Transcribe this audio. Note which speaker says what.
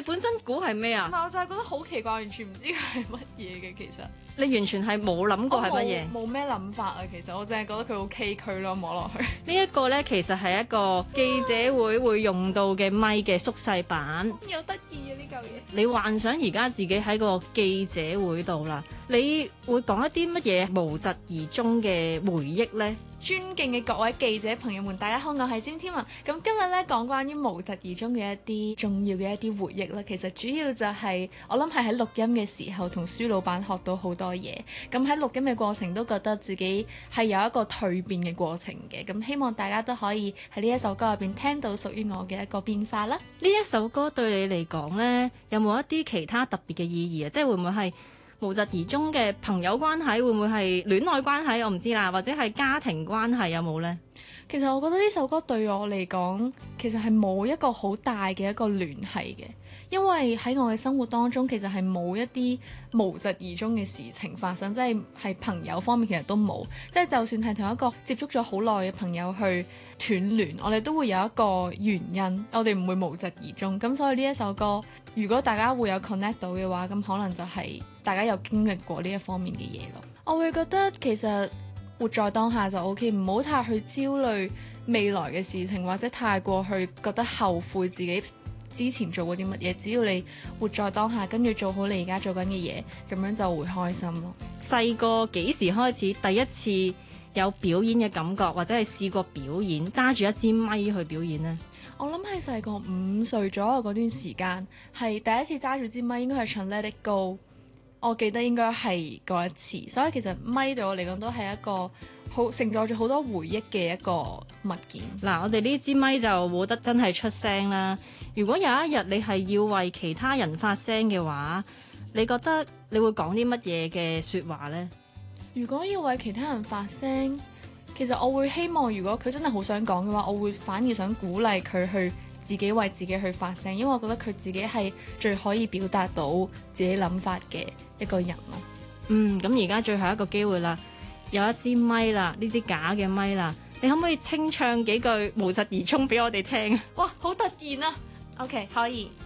Speaker 1: 你本身估係咩啊？
Speaker 2: 唔係，我就係覺得好奇怪，完全唔知佢係乜嘢嘅。其實
Speaker 1: 你完全係冇諗過係乜嘢？
Speaker 2: 冇咩諗法啊。其實我淨係覺得佢好崎嶇咯，摸落去。
Speaker 1: 呢一個呢，其實係一個記者會用到嘅咪嘅縮細版。
Speaker 2: 有得意啊！呢嚿嘢。
Speaker 1: 你幻想而家自己喺個記者會度啦，你會講一啲乜嘢無疾而終嘅回憶呢？
Speaker 2: 尊敬嘅各位記者朋友們，大家好，我係詹天文。咁今日咧講關於無疾而終嘅一啲重要嘅一啲回憶啦。其實主要就係、我諗係喺錄音嘅時候同舒老闆學到好多嘢。咁喺錄音嘅過程都覺得自己係有一個蛻變嘅過程嘅。咁希望大家都可以喺呢一首歌入邊聽到屬於我嘅一個變化啦。
Speaker 1: 呢一首歌對你嚟講呢，有冇一啲其他特別嘅意義啊？即係會唔會係無疾而終嘅朋友關係，會唔會係戀愛關係？我唔知啦，或者係家庭關係有冇呢？
Speaker 2: 其實我覺得呢首歌對我嚟講，其實係冇一個好大嘅一個聯繫嘅，因為喺我嘅生活當中，其實係冇一啲無疾而終嘅事情發生，即係朋友方面其實都冇，即係就算係同一個接觸咗好耐嘅朋友去斷聯，我哋都會有一個原因，我哋唔會無疾而終。咁所以呢一首歌，如果大家會有 connect 到嘅話，咁可能就係大家有經歷過呢一方面嘅嘢咯。我會覺得其實活在當下就 OK， 唔好太去焦慮未來嘅事情，或者太過去覺得後悔自己之前做過啲乜嘢。只要你活在當下，跟住做好你而家做緊嘅嘢，咁樣就會開心咯。
Speaker 1: 細個幾時開始第一次有表演嘅感覺，或者係試過表演揸住一支咪去表演呢？
Speaker 2: 我諗喺細個5歲左右嗰段時間，係第一次揸住支咪，應該係唱 Let It Go。我記得應該係嗰一次，所以其實咪對我嚟講都係一個好承載住好多回憶嘅一個物件。
Speaker 1: 嗱，我哋呢支咪就冇得真係出聲啦。如果有一日你係要為其他人發聲嘅話，你覺得你會講啲乜嘢嘅説話呢？
Speaker 2: 如果要為其他人發聲，其實我會希望，如果佢真係好想講嘅話，我會反而想鼓勵佢去自己為自己去發聲，因為我覺得佢自己係最可以表達到自己諗法嘅一個人咯。
Speaker 1: 咁而家最後一個機會啦，有一支咪啦，呢支假嘅咪啦，你可唔可以清唱幾句無疾而終俾我哋聽？
Speaker 2: 哇，好突然啊！OK，可以。